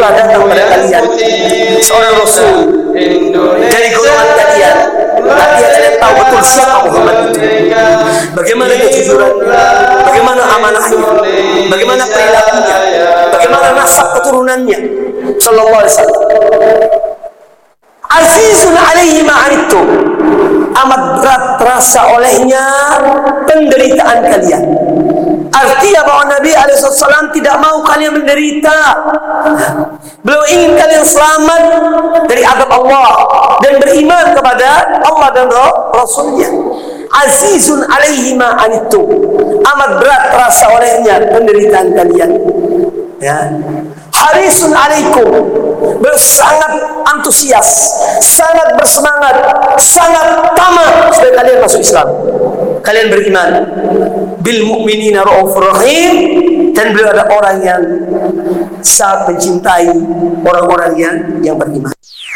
telah datang pada kalian seorang Rasul dari golongan kalian. Artinya kalian tahu betul siapa Muhammad itu, bagaimana kejujurannya, bagaimana amanahnya, bagaimana perilakunya, bagaimana nasab keturunannya sallallahu alaihi wasallam. Azizun alaihi ma'anittum, amat berat terasa olehnya penderitaan kalian. Artinya bahwa Nabi SAW tidak mau kalian menderita. Beliau ingin kalian selamat dari azab Allah dan beriman kepada Allah dan Rasulnya. Azizun alaihi ma'anittum, amat berat terasa olehnya penderitaan kalian. Ya. Harisun alaikum, sangat antusias, sangat bersemangat, sangat tamak supaya kalian masuk Islam, kalian beriman. Bil mu'minina raufur rahim, dan beliau ada orang yang sangat mencintai orang-orang yang beriman.